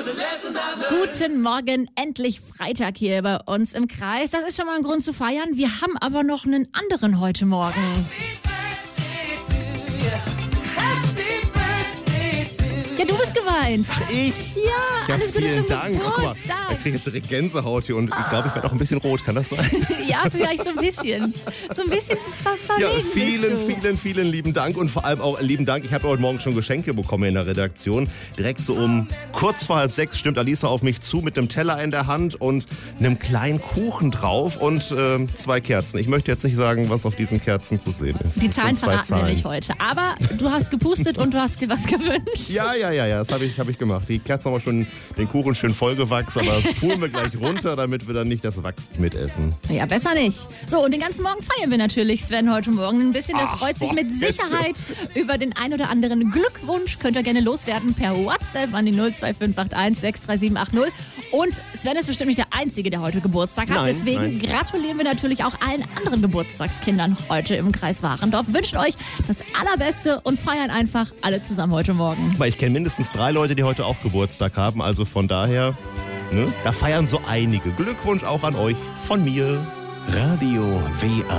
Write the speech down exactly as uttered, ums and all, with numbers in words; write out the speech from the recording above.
Guten Morgen, endlich Freitag hier bei uns im Kreis. Das ist schon mal ein Grund zu feiern. Wir haben aber noch einen anderen heute Morgen. Ja, du bist geweint. Ich? Ja, Ja, alles Gute vielen zum Dank. Guck mal, Geburtstag. ich kriege jetzt direkt Gänsehaut hier und ich glaube, ich werde auch ein bisschen rot. Kann das sein? Ja, vielleicht so ein bisschen. So ein bisschen ver Ja, verlegen vielen, bist du. vielen, vielen lieben Dank und vor allem auch lieben Dank. Ich habe heute Morgen schon Geschenke bekommen in der Redaktion. Direkt so um kurz vor halb sechs stimmt Alisa auf mich zu mit einem Teller in der Hand und einem kleinen Kuchen drauf und äh, zwei Kerzen. Ich möchte jetzt nicht sagen, was auf diesen Kerzen zu sehen ist. Die Das Zahlen sind zwei verraten wir Zahlen. nicht heute. Aber du hast gepustet und du hast dir was gewünscht. Ja, ja, ja, ja, das habe ich, hab ich gemacht. Die Kerzen haben wir schon, den Kuchen schön vollgewachsen, aber das pulen wir gleich runter, damit wir dann nicht das Wachs mitessen. Ja, besser nicht. So, und den ganzen Morgen feiern wir natürlich Sven heute Morgen ein bisschen. Er Ach, freut sich boah, mit jetzt Sicherheit über den ein oder anderen Glückwunsch. Könnt ihr gerne loswerden per WhatsApp an die null zwei fünf acht eins sechs drei sieben acht null. Und Sven ist bestimmt nicht der Einzige, der heute Geburtstag hat. Nein, Deswegen nein. gratulieren wir natürlich auch allen anderen Geburtstagskindern heute im Kreis Warendorf. Wünschen euch das Allerbeste und feiern einfach alle zusammen heute Morgen. Weil ich kenne mindestens drei Leute, die heute auch Geburtstag haben, also von daher, ne, da feiern so einige. Glückwunsch auch an euch von mir. Radio W A